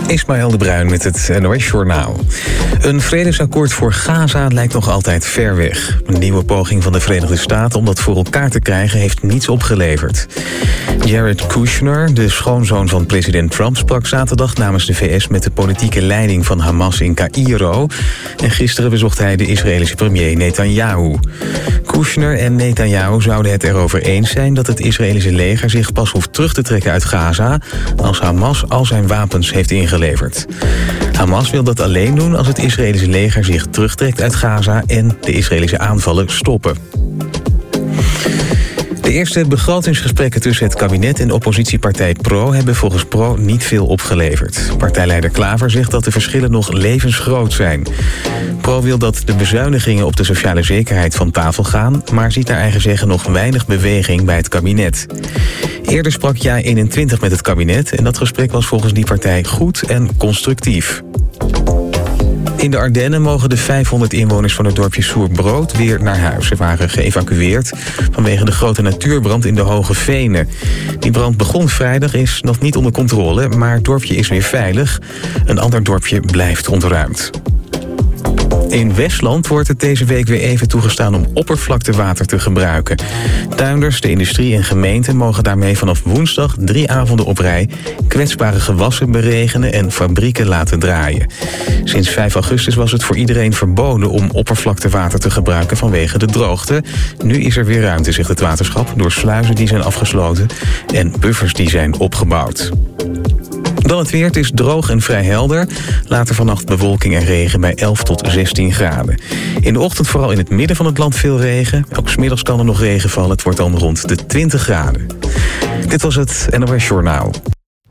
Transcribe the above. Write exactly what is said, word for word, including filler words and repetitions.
Ismaël de Bruin met het N O S-journaal. Een vredesakkoord voor Gaza lijkt nog altijd ver weg. Een nieuwe poging van de Verenigde Staten om dat voor elkaar te krijgen heeft niets opgeleverd. Jared Kushner, de schoonzoon van president Trump, sprak zaterdag namens de V S met de politieke leiding van Hamas in Caïro. En gisteren bezocht hij de Israëlische premier Netanyahu. Kushner en Netanyahu zouden het erover eens zijn dat het Israëlische leger zich pas hoeft terug te trekken uit Gaza als Hamas al zijn wapens heeft ingeleverd. Hamas wil dat alleen doen als het Israëlische leger zich terugtrekt uit Gaza en de Israëlische aanvallen stoppen. De eerste begrotingsgesprekken tussen het kabinet en oppositiepartij PRO hebben volgens PRO niet veel opgeleverd. Partijleider Klaver zegt dat de verschillen nog levensgroot zijn. PRO wil dat de bezuinigingen op de sociale zekerheid van tafel gaan, maar ziet naar eigen zeggen nog weinig beweging bij het kabinet. Eerder sprak JA eenentwintig met het kabinet en dat gesprek was volgens die partij goed en constructief. In de Ardennen mogen de vijfhonderd inwoners van het dorpje Soerbrood weer naar huis. Ze waren geëvacueerd vanwege de grote natuurbrand in de Hoge Venen. Die brand begon vrijdag, is nog niet onder controle, maar het dorpje is weer veilig. Een ander dorpje blijft ontruimd. In Westland wordt het deze week weer even toegestaan om oppervlaktewater te gebruiken. Tuinders, de industrie en gemeenten mogen daarmee vanaf woensdag drie avonden op rij kwetsbare gewassen beregenen en fabrieken laten draaien. Sinds vijf augustus was het voor iedereen verboden om oppervlaktewater te gebruiken vanwege de droogte. Nu is er weer ruimte, zegt het waterschap, door sluizen die zijn afgesloten en buffers die zijn opgebouwd. Dan het weer, het is droog en vrij helder. Later vannacht bewolking en regen bij elf tot zestien graden. In de ochtend vooral in het midden van het land veel regen. Ook 's middags kan er nog regen vallen. Het wordt dan rond de twintig graden. Dit was het N O S Journaal.